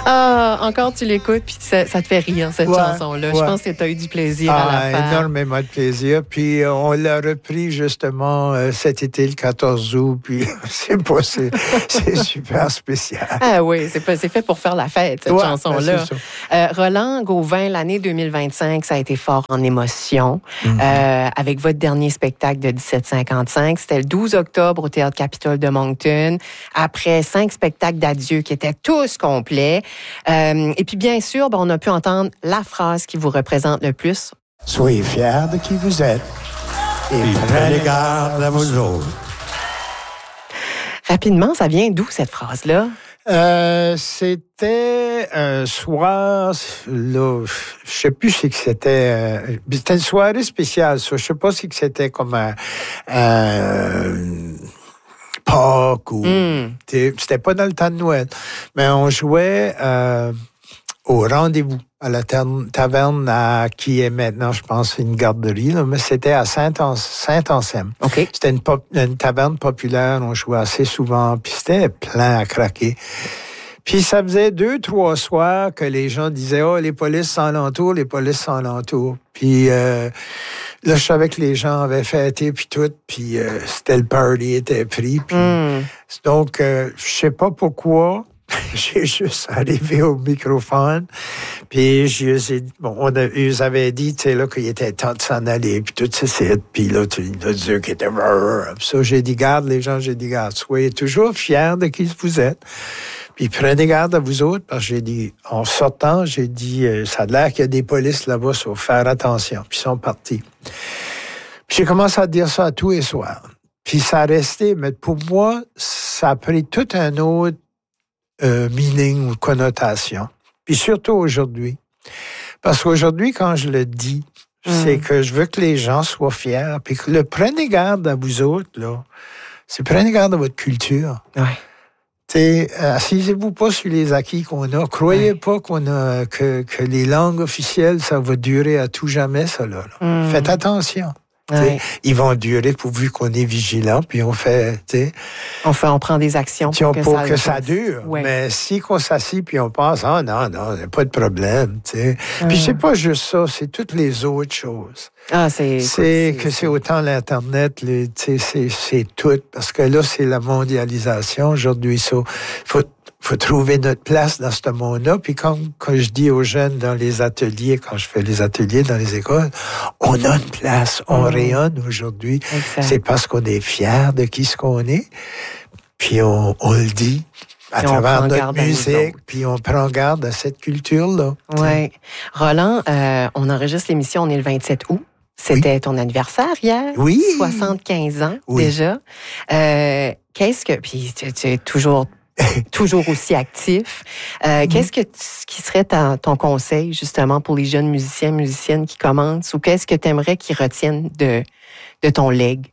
Ah, encore tu l'écoutes, puis ça te fait rire, cette chanson-là. Ouais. Je pense que tu as eu du plaisir à la faire. Énormément de plaisir. Puis on l'a repris justement cet été, le 14 août. Puis c'est super spécial. Ah oui, c'est fait pour faire la fête, cette chanson-là. Roland Gauvin, l'année 2025, ça a été fort en émotion. Avec votre dernier spectacle de 1755, c'était le 12 octobre au Théâtre Capitole de Moncton, après 5 spectacles d'adieu qui étaient tous complets. Et puis, bien sûr, on a pu entendre la phrase qui vous représente le plus. Soyez fiers de qui vous êtes et prenez garde à vos autres. Rapidement, ça vient d'où, cette phrase-là? C'était un soir, là, je sais plus si c'était une soirée spéciale, ça. Je sais pas si c'était comme un Pâques ou c'était pas dans le temps de Noël, mais on jouait au rendez-vous à la taverne qui est maintenant, je pense, une garderie, là, mais c'était à Saint-Anselme. Okay. C'était une taverne populaire, on jouait assez souvent, puis c'était plein à craquer. Puis ça faisait 2-3 soirs que les gens disaient « Oh, les polices sont alentour, les polices sont alentour. » Puis là, je savais que les gens avaient fêté, puis tout, puis c'était le party était pris. Puis, donc, je sais pas pourquoi, j'ai juste arrivé au microphone, puis ils avaient dit, tu sais, là, qu'il était temps de s'en aller, puis tout ça, puis là, tu as dit qu'il était... Puis ça, j'ai dit, garde les gens, soyez toujours fiers de qui vous êtes. Puis prenez garde à vous autres, parce que j'ai dit, en sortant, ça a l'air qu'il y a des polices là-bas, il faut faire attention. Puis ils sont partis. Puis j'ai commencé à dire ça tous les soirs. Puis ça a resté, mais pour moi, ça a pris tout un autre meaning ou connotation. Puis surtout aujourd'hui. Parce qu'aujourd'hui, quand je le dis, c'est que je veux que les gens soient fiers, puis que le prenez garde à vous autres, là, c'est prenez garde à votre culture. Ouais. Assisez-vous pas sur les acquis qu'on a. Croyez pas que les langues officielles, ça va durer à tout jamais, ça, là. Faites attention. Ouais. Ils vont durer pourvu qu'on est vigilant, puis on prend des actions pour que ça dure. Ouais. Mais si qu'on s'assit puis on pense, non, il n'y a pas de problème. Puis c'est pas juste ça, c'est toutes les autres choses. C'est autant l'Internet, c'est tout. Parce que là, c'est la mondialisation aujourd'hui. Faut trouver notre place dans ce monde-là. Puis quand je dis aux jeunes dans les ateliers, quand je fais les ateliers dans les écoles, on a une place, on rayonne aujourd'hui. Exact. C'est parce qu'on est fiers de qui ce qu'on est. Puis on le dit à travers notre musique, puis on prend garde à cette culture-là. Oui. Roland, on enregistre l'émission, on est le 27 août. C'était ton anniversaire hier. Oui. 75 ans déjà. Puis tu es toujours aussi actif. Qu'est-ce qui serait ton conseil, justement, pour les jeunes musiciennes qui commencent, ou qu'est-ce que tu aimerais qu'ils retiennent de ton legs?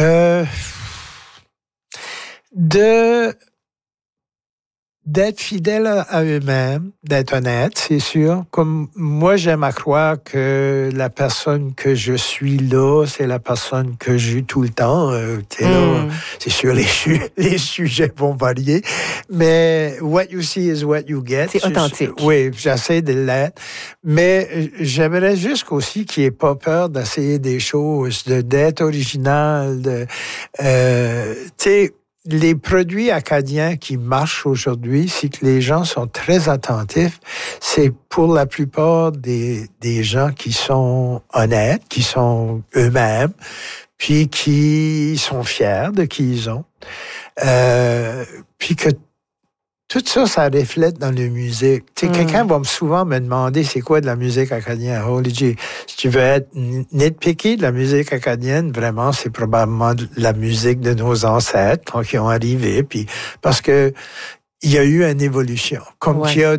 D'être fidèle à eux-mêmes, d'être honnête, c'est sûr. Comme moi, j'aime à croire que la personne que je suis là, c'est la personne que j'ai tout le temps. Là, c'est sûr, les sujets vont varier, mais what you see is what you get. C'est authentique. Oui, j'essaie de l'être, mais j'aimerais juste aussi qu'il n'y ait pas peur d'essayer des choses, d'être original, les produits acadiens qui marchent aujourd'hui, c'est que les gens sont très attentifs. C'est pour la plupart des gens qui sont honnêtes, qui sont eux-mêmes, puis qui sont fiers de qui ils ont. Puis que tout ça, ça reflète dans la musique. Quelqu'un va souvent me demander c'est quoi de la musique acadienne. Holy G, si tu veux être nitpicky de la musique acadienne, vraiment, c'est probablement de la musique de nos ancêtres quand ils ont arrivé. Puis parce que il y a eu une évolution, comme qu'il y a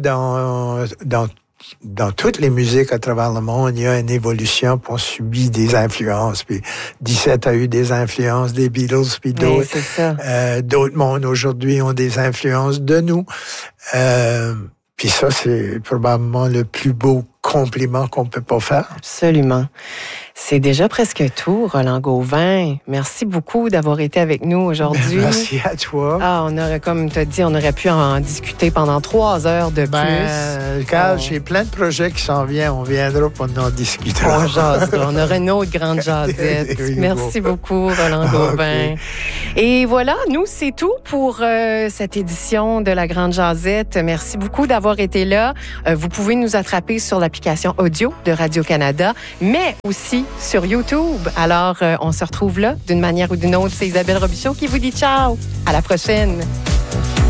dans toutes les musiques à travers le monde, il y a une évolution, puis on subit des influences. Puis 17 a eu des influences des Beatles, puis d'autres. Oui, c'est ça. D'autres mondes aujourd'hui ont des influences de nous. Puis ça, c'est probablement le plus beau compliment qu'on peut pas faire. Absolument. C'est déjà presque tout, Roland Gauvin. Merci beaucoup d'avoir été avec nous aujourd'hui. Merci à toi. On aurait, comme tu as dit, on aurait pu en discuter pendant 3 heures de plus. Carl, j'ai plein de projets qui s'en viennent. On viendra pour en discuter. On jasera. On aura une autre grande jasette. Merci beaucoup, Roland Gauvin. Okay. Et voilà, nous, c'est tout pour cette édition de la Grande Jasette. Merci beaucoup d'avoir été là. Vous pouvez nous attraper sur l'application audio de Radio-Canada, mais aussi sur YouTube. Alors, on se retrouve là d'une manière ou d'une autre. C'est Isabelle Robichaud qui vous dit ciao. À la prochaine.